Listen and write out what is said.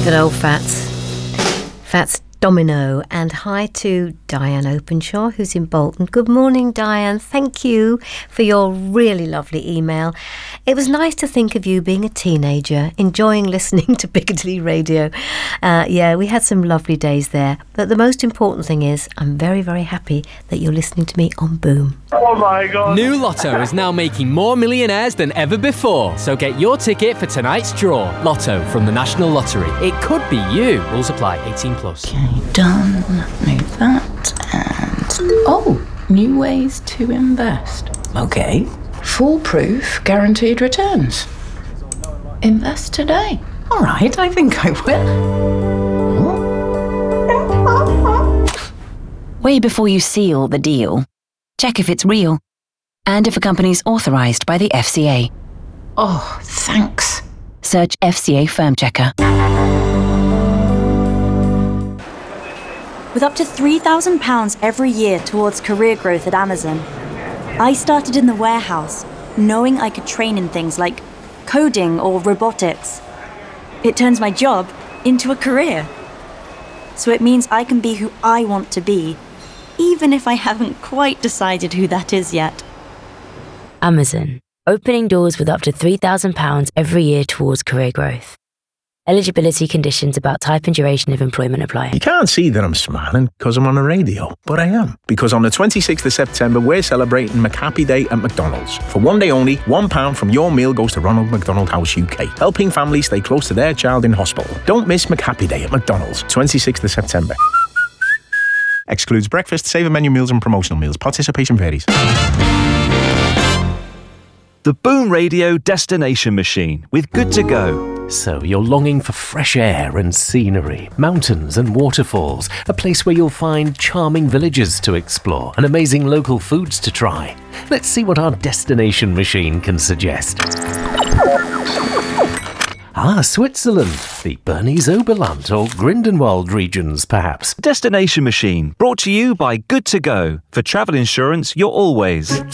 Good old Fats Domino, and hi to Diane Openshaw, who's in Bolton. Good morning, Diane. Thank you for your really lovely email. It was nice to think of you being a teenager, enjoying listening to Piccadilly Radio. Yeah, we had some lovely days there. But the most important thing is, I'm very, very happy that you're listening to me on Boom. Oh my God. New Lotto is now making more millionaires than ever before. So get your ticket for tonight's draw. Lotto from the National Lottery. It could be you. Rules apply. 18 plus. Okay, done. Move that and... Oh, new ways to invest. Okay. Foolproof guaranteed returns. Invest today. All right, I think I will. Way before you seal the deal, check if it's real and if a company's authorized by the FCA. Oh, thanks. Search FCA Firm Checker. With up to £3,000 every year towards career growth at Amazon, I started in the warehouse, knowing I could train in things like coding or robotics. It turns my job into a career. So it means I can be who I want to be, even if I haven't quite decided who that is yet. Amazon, opening doors with up to £3,000 every year towards career growth. Eligibility conditions about type and duration of employment apply. You can't see that I'm smiling because I'm on the radio, but I am. Because on the 26th of September, we're celebrating McHappy Day at McDonald's. For one day only, £1 from your meal goes to Ronald McDonald House UK, helping families stay close to their child in hospital. Don't miss McHappy Day at McDonald's, 26th of September. Excludes breakfast, saver menu meals and promotional meals. Participation varies. The Boom Radio Destination Machine with Good to Go. So you're longing for fresh air and scenery, mountains and waterfalls, a place where you'll find charming villages to explore and amazing local foods to try. Let's see what our destination machine can suggest. Switzerland, the Bernese Oberland or Grindelwald regions, perhaps. Destination Machine, brought to you by Good to Go. For travel insurance, you're always